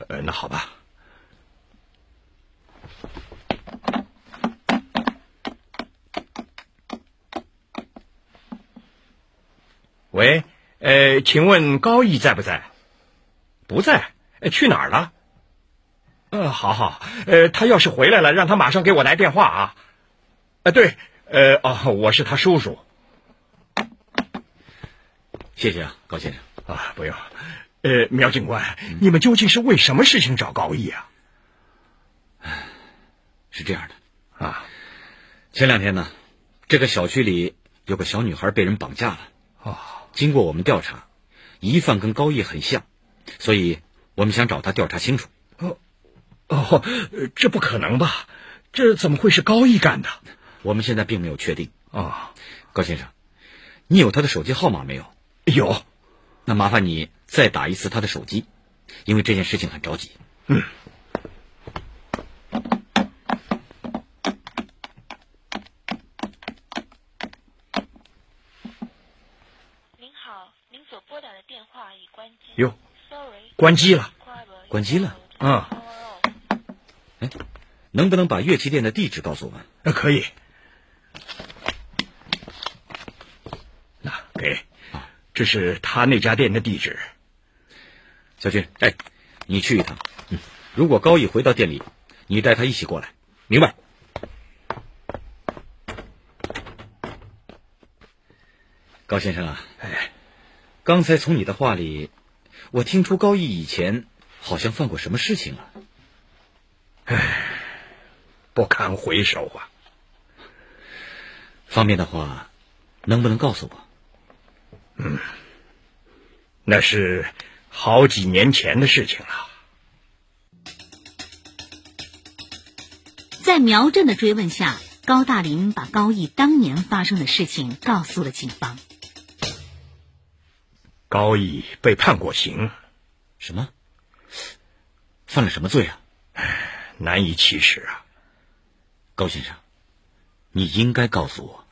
那好吧。喂，请问高义在不在？不在，去哪儿了？好，他要是回来了，让他马上给我来电话啊。对，我是他叔叔。 谢谢啊，高先生。 不用。苗警官，你们究竟是为什么事情找高义啊？ 是这样的啊，前2天呢，这个小区里有个小女孩被人绑架了。经过我们调查，疑犯跟高义很像，所以我们想找他调查清楚。 这不可能吧？这怎么会是高义干的？ 我们现在并没有确定。高先生，你有他的手机号码没有？ 有。 那麻烦你再打一次他的手机，因为这件事情很着急。 您好，您所拨打的电话已关机。 哟，关机了。 关机了？能不能把乐器店的地址告诉我们？ 可以。那给。这是他那家店的地址。 小军，你去一趟。如果高义回到店里，你带他一起过来，明白？高先生啊，刚才从你的话里，我听出高义以前好像犯过什么事情啊。 不堪回首啊。 方便的话，能不能告诉我？ 那是好几年前的事情了。 在苗震的追问下，高大林把高义当年发生的事情告诉了警方。 高义被判过刑。 什么？犯了什么罪啊？ 难以启齿啊。 高先生，你应该告诉我。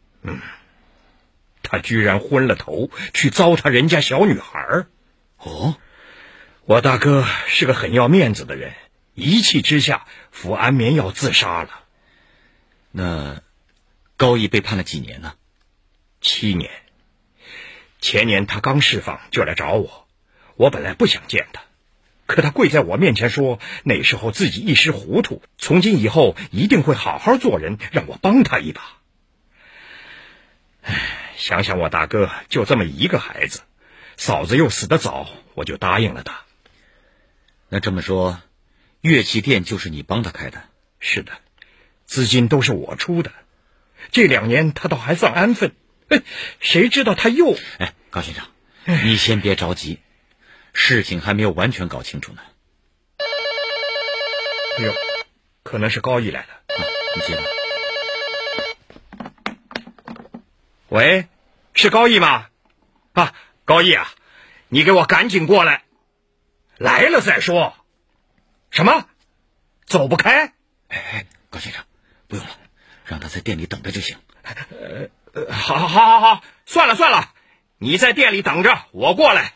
他居然昏了头去糟蹋人家小女孩。我大哥是个很要面子的人，一气之下服安眠药自杀了。 那高义被判了几年呢 ？7年。前年他刚释放就来找我，我本来不想见他，可他跪在我面前说那时候自己一时糊涂，从今以后一定会好好做人，让我帮他一把。想想我大哥就这么一个孩子，嫂子又死得早，我就答应了他。 那这么说，乐器店就是你帮他开的？ 是的，资金都是我出的。这2年他倒还算安分，谁知道他又…… 高先生，你先别着急，事情还没有完全搞清楚呢。 可能是高义来了。 你接吧。 喂，是高义吗？高义啊，你给我赶紧过来。来了再说。什么？走不开？ 高先生，不用了，让他在店里等着就行。 好，算了，你在店里等着，我过来。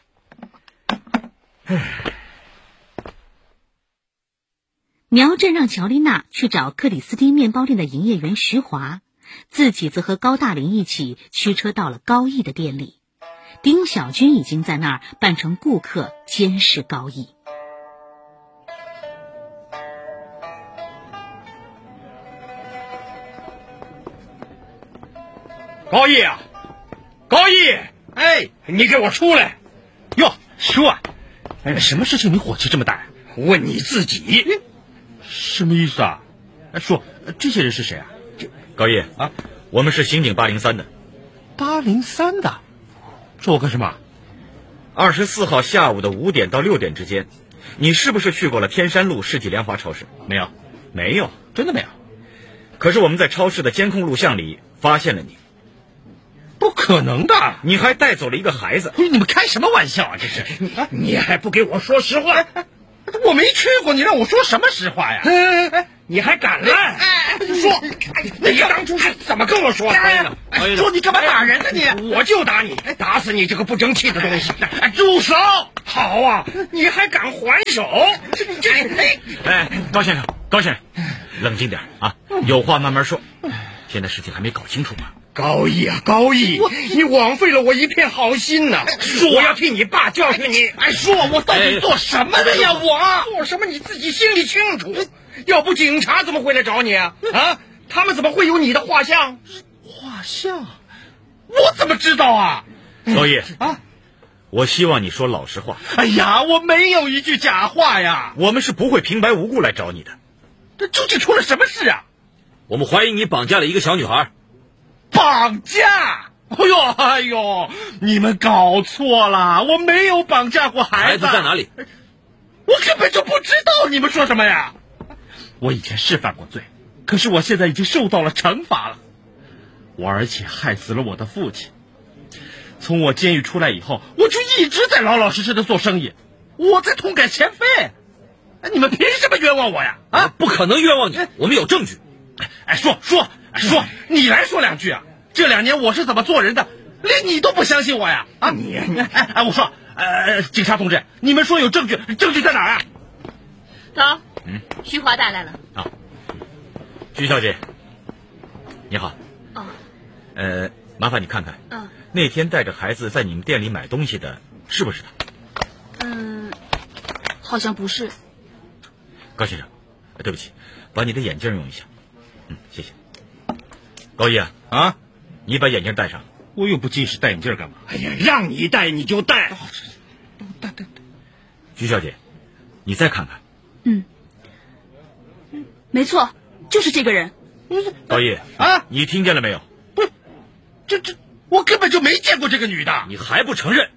苗震让乔丽娜去找克里斯汀面包店的营业员徐华，自己则和高大林一起驱车到了高义的店里。丁小军已经在那儿扮成顾客监视高义。 高义啊，高义，你给我出来！ 哟，叔啊，什么事情你火气这么大？ 问你自己。 什么意思啊？叔，这些人是谁啊？ 高义啊，我们是刑警803的。 803的？说我干什么 ？24号下午的5点到6点之间，你是不是去过了天山路世纪联华超市？没有， 真的没有。 可是我们在超市的监控录像里发现了你。 不可能的， 你还带走了一个孩子。 你们开什么玩笑啊？这是你还不给我说实话？ 我没去过，你让我说什么实话呀？ 你还敢来？ 说，你当初是怎么跟我说的？ 说你干嘛打人呢你？ 我就打你，打死你这个不争气的东西！ 住手！ 好啊，你还敢还手？ 高先生，高先生，冷静点啊，有话慢慢说。现在事情还没搞清楚嘛。 高义啊，高义，你枉费了我一片好心呐！我要替你爸教训你。 说我到底做什么了呀？我做什么你自己心里清楚。要不警察怎么会来找你啊？他们怎么会有你的画像？ 画像？我怎么知道啊？ 高义我希望你说老实话。 哎呀，我没有一句假话呀。 我们是不会平白无故来找你的。 这究竟出了什么事啊？ 我们怀疑你绑架了一个小女孩。 绑架？哎呦，你们搞错了，我没有绑架过孩子。 孩子在哪里？ 我根本就不知道你们说什么呀。我以前是犯过罪，可是我现在已经受到了惩罚了。我而且害死了我的父亲。从我监狱出来以后，我就一直在老老实实的做生意，我在痛改前非。你们凭什么冤枉我呀？ 不可能冤枉你，我们有证据。 说，你来说两句啊！这2年我是怎么做人的，连你都不相信我呀？我说，警察同志，你们说有证据，证据在哪儿啊？ 走，徐华打来了。 徐小姐，你好。麻烦你看看，那天带着孩子在你们店里买东西的是不是他？ 好像不是。 高先生，对不起，把你的眼镜用一下。谢谢。高义你把眼镜戴上。 我又不近视，戴眼镜干嘛？ 哎呀，让你戴你就戴。 戴。 徐小姐，你再看看。 没错，就是这个人。 高义你听见了没有？ 不是，这我根本就没见过这个女的。 你还不承认？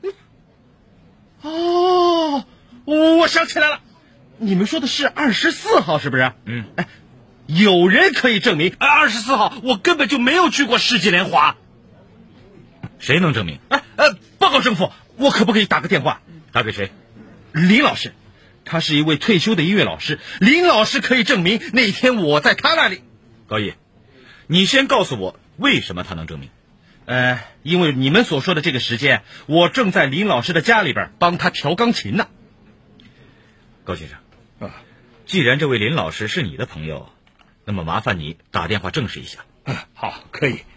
我想起来了，你们说的是24号是不是？有人可以证明24号我根本就没有去过世纪莲华。 谁能证明？ 报告政府，我可不可以打个电话？ 打给谁？ 林老师，他是一位退休的音乐老师，林老师可以证明那天我在他那里。 高义，你先告诉我为什么他能证明？ 因为你们所说的这个时间，我正在林老师的家里边帮他调钢琴呢。 高先生，既然这位林老师是你的朋友，那么麻烦你打电话证实一下。 好，可以。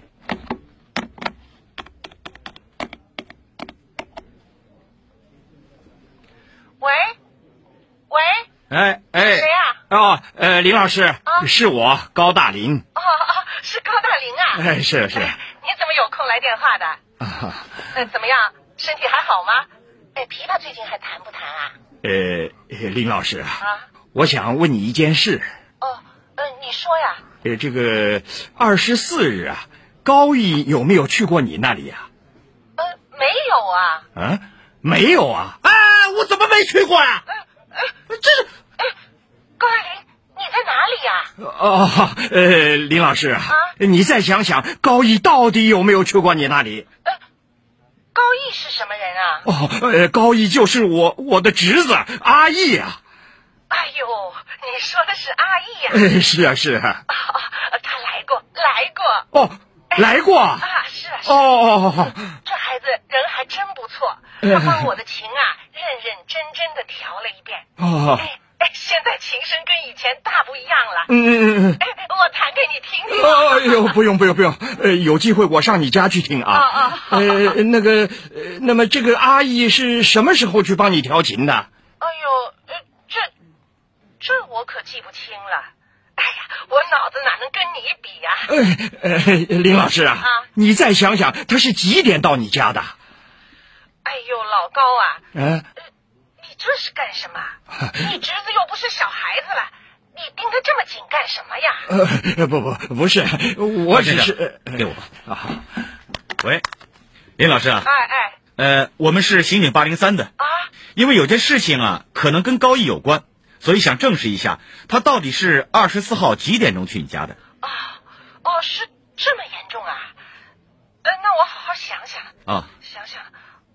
喂， 谁呀？ 林老师，是我高大林。 是高大林啊。 是。 你怎么有空来电话的？怎么样，身体还好吗？琵琶最近还弹不弹啊？ 林老师我想问你一件事。 你说呀。 这个24日高义有没有去过你那里呀？ 没有啊。 没有啊？ 我怎么没去过呀？这是。 高大林，你在哪里呀？ 林老师你再想想，高义到底有没有去过你那里？ 高义是什么人啊？ 高义就是我的侄子阿义啊。 哎呦，你说的是阿义呀？ 是啊。 他来过。 来过啊？ 是。 这孩子人还真不错，他帮我的琴认认真真的调了一遍。现在琴声跟以前大不一样了。我弹给你听听。 呦，不用，有机会我上你家去听啊。那么这个阿义是什么时候去帮你调琴的？ 哎呦，这我可记不清了。哎呀，我脑子哪能跟你比呀？ 林老师你再想想，他是几点到你家的？ 哎呦，老高你这是干什么？你侄子又不是小孩子了，你盯得这么紧干什么呀？不是，我只是给我吧。喂，林老师我们是刑警803的因为有件事情可能跟高义有关，所以想证实一下，他到底是24号几点钟去你家的？ 是这么严重啊？那我好好想想。想想。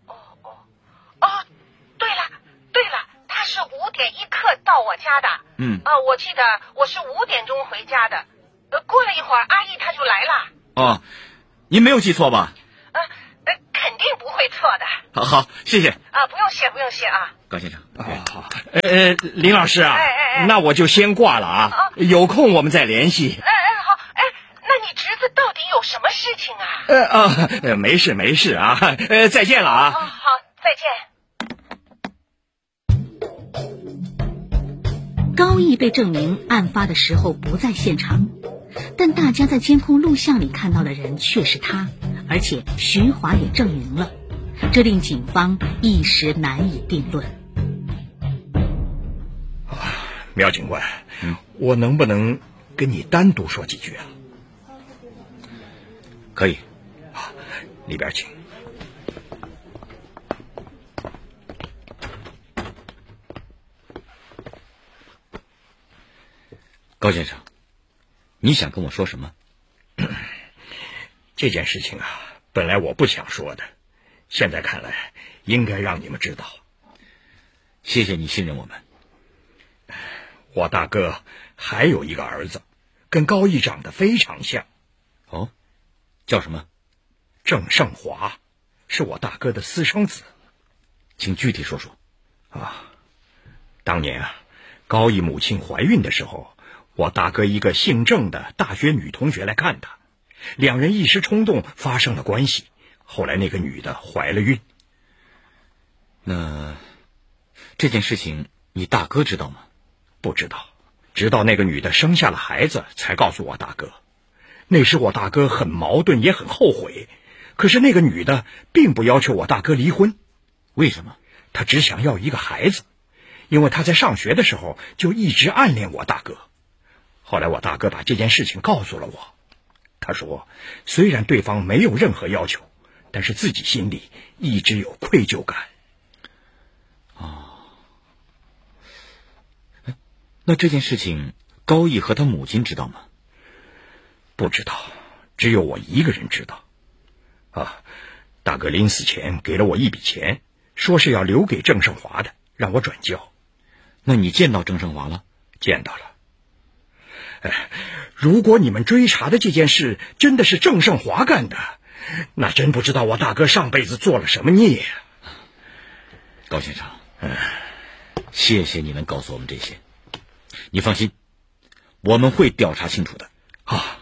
对了，他是5点1刻到我家的。我记得我是5点钟回家的， 过了一会儿，阿姨她就来了。 哦，您没有记错吧？ 肯定不会错的。 好，谢谢。 不用谢，不用谢啊。 高先生。 好。林老师啊，那我就先挂了啊。有空我们再联系。 好。那你侄子到底有什么事情啊？ 没事啊。再见了啊。 好，再见。高毅被证明案发的时候不在现场，但大家在监控录像里看到的人却是他，而且徐华也证明了，这令警方一时难以定论。 苗警官，我能不能跟你单独说几句啊？ 可以。 好，里边请。 高先生，你想跟我说什么？ 这件事情啊，本来我不想说的，现在看来应该让你们知道。 谢谢你信任我们。 我大哥还有一个儿子，跟高毅长得非常像。 哦，叫什么？ 郑胜华，是我大哥的私生子。 请具体说说。 当年啊，高毅母亲怀孕的时候，我大哥一个姓郑的大学女同学来看他，两人一时冲动发生了关系，后来那个女的怀了孕。 那这件事情你大哥知道吗？ 不知道，直到那个女的生下了孩子才告诉我大哥。那时我大哥很矛盾，也很后悔，可是那个女的并不要求我大哥离婚。 为什么？ 她只想要一个孩子，因为她在上学的时候就一直暗恋我大哥。后来我大哥把这件事情告诉了我，他说虽然对方没有任何要求，但是自己心里一直有愧疚感。 那这件事情高毅和他母亲知道吗？ 不知道，只有我一个人知道。大哥临死前给了我一笔钱，说是要留给郑胜华的，让我转交。 那你见到郑胜华了？ 见到了。如果你们追查的这件事真的是郑胜华干的，那真不知道我大哥上辈子做了什么孽。 高先生，谢谢你能告诉我们这些。你放心，我们会调查清楚的。